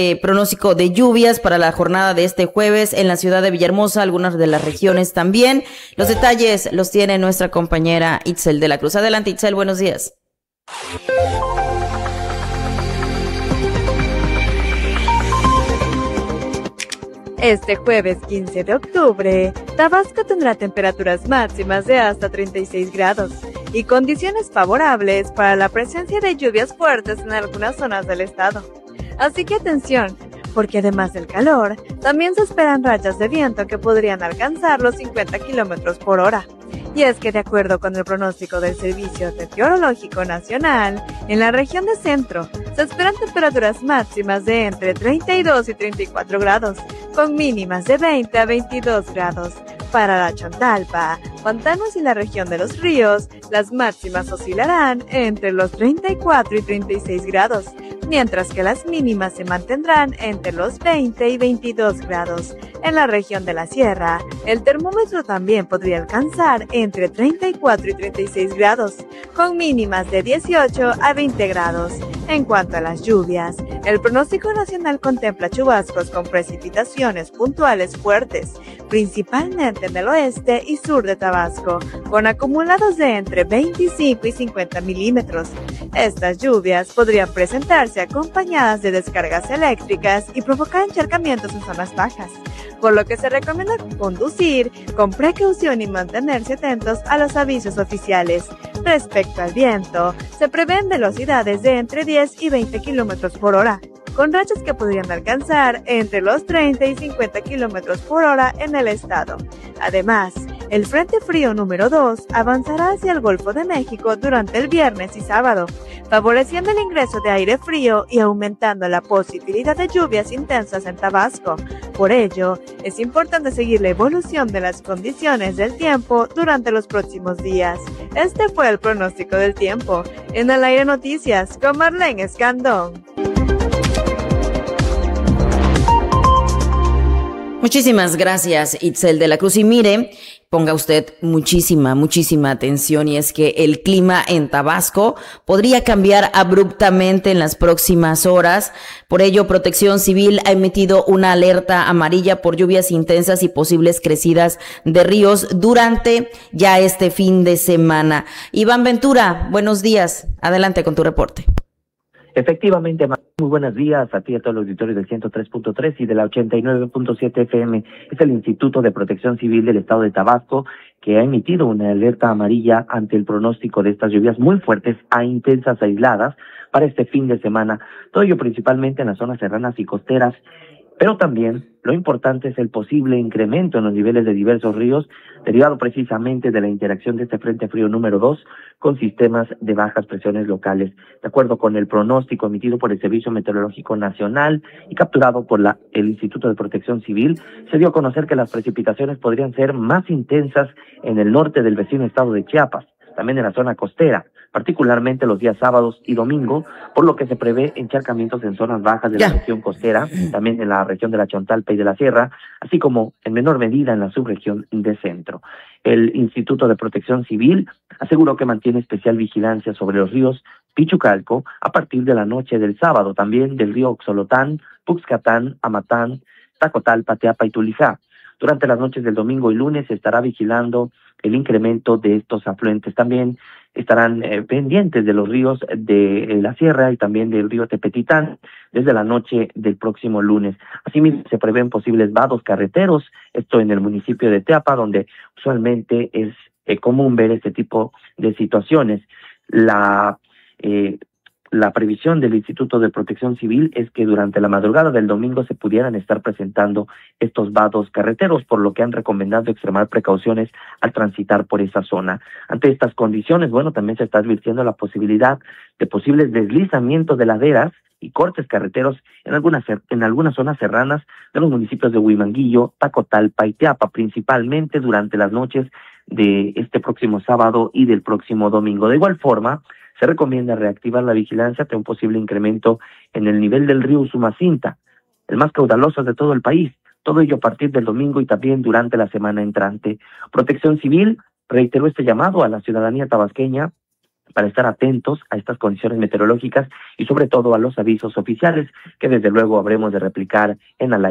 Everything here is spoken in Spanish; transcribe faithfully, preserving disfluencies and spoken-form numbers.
Eh, pronóstico de lluvias para la jornada de este jueves en la ciudad de Villahermosa, algunas de las regiones también. Los detalles los tiene nuestra compañera Itzel de la Cruz. Adelante, Itzel, buenos días. Este jueves quince de octubre, Tabasco tendrá temperaturas máximas de hasta treinta y seis grados y condiciones favorables para la presencia de lluvias fuertes en algunas zonas del estado. Así que atención, porque además del calor, también se esperan rachas de viento que podrían alcanzar los cincuenta kilómetros por hora. Y es que de acuerdo con el pronóstico del Servicio Meteorológico Nacional, en la región de centro se esperan temperaturas máximas de entre treinta y dos y treinta y cuatro grados, con mínimas de veinte a veintidós grados. Para la Chontalpa, Pantanos y la región de los ríos, las máximas oscilarán entre los treinta y cuatro y treinta y seis grados, mientras que las mínimas se mantendrán entre los veinte y veintidós grados. En la región de la Sierra, el termómetro también podría alcanzar entre treinta y cuatro y treinta y seis grados, con mínimas de dieciocho a veinte grados. En cuanto a las lluvias, el pronóstico nacional contempla chubascos con precipitaciones puntuales fuertes, principalmente en el oeste y sur de Tabasco, con acumulados de entre veinticinco y cincuenta milímetros. Estas lluvias podrían presentarse acompañadas de descargas eléctricas y provocar encharcamientos en zonas bajas, por lo que se recomienda conducir con precaución y mantenerse atentos a los avisos oficiales. Respecto al viento, se prevén velocidades de entre diez y veinte kilómetros por hora, con rachas que podrían alcanzar entre los treinta y cincuenta kilómetros por hora en el estado. Además, el Frente Frío número dos avanzará hacia el Golfo de México durante el viernes y sábado, favoreciendo el ingreso de aire frío y aumentando la posibilidad de lluvias intensas en Tabasco. Por ello, es importante seguir la evolución de las condiciones del tiempo durante los próximos días. Este fue el pronóstico del tiempo. En Al Aire Noticias, con Marlene Escandón. Muchísimas gracias, Itzel de la Cruz. Y mire, ponga usted muchísima, muchísima atención, y es que el clima en Tabasco podría cambiar abruptamente en las próximas horas. Por ello, Protección Civil ha emitido una alerta amarilla por lluvias intensas y posibles crecidas de ríos durante ya este fin de semana. Iván Ventura, buenos días. Adelante con tu reporte. Efectivamente, muy buenos días a ti y a todo el auditorio del ciento tres punto tres y de la ochenta y nueve punto siete F M. Es el Instituto de Protección Civil del Estado de Tabasco que ha emitido una alerta amarilla ante el pronóstico de estas lluvias muy fuertes a intensas aisladas para este fin de semana. Todo ello principalmente en las zonas serranas y costeras, pero también lo importante es el posible incremento en los niveles de diversos ríos, derivado precisamente de la interacción de este Frente Frío número dos con sistemas de bajas presiones locales. De acuerdo con el pronóstico emitido por el Servicio Meteorológico Nacional y capturado por la, el Instituto de Protección Civil, se dio a conocer que las precipitaciones podrían ser más intensas en el norte del vecino estado de Chiapas, también en la zona costera, particularmente los días sábados y domingo, por lo que se prevé encharcamientos en zonas bajas de la región costera, también en la región de la Chontalpa y de la Sierra, así como en menor medida en la subregión de centro. El Instituto de Protección Civil aseguró que mantiene especial vigilancia sobre los ríos Pichucalco a partir de la noche del sábado, también del río Oxolotán, Puxcatán, Amatán, Tacotalpa, Teapa y Tulijá. Durante las noches del domingo y lunes se estará vigilando el incremento de estos afluentes. También estarán eh, pendientes de los ríos de eh, la Sierra y también del río Tepetitán desde la noche del próximo lunes. Asimismo, se prevén posibles vados carreteros, esto en el municipio de Teapa, donde usualmente es eh, común ver este tipo de situaciones. La eh, La previsión del Instituto de Protección Civil es que durante la madrugada del domingo se pudieran estar presentando estos vados carreteros, por lo que han recomendado extremar precauciones al transitar por esa zona. Ante estas condiciones, bueno, también se está advirtiendo la posibilidad de posibles deslizamientos de laderas y cortes carreteros en algunas en algunas zonas serranas de los municipios de Huimanguillo, Tacotalpa y Teapa, principalmente durante las noches de este próximo sábado y del próximo domingo. De igual forma, se recomienda reactivar la vigilancia ante un posible incremento en el nivel del río Usumacinta, el más caudaloso de todo el país, todo ello a partir del domingo y también durante la semana entrante. Protección Civil reiteró este llamado a la ciudadanía tabasqueña para estar atentos a estas condiciones meteorológicas y sobre todo a los avisos oficiales que desde luego habremos de replicar en al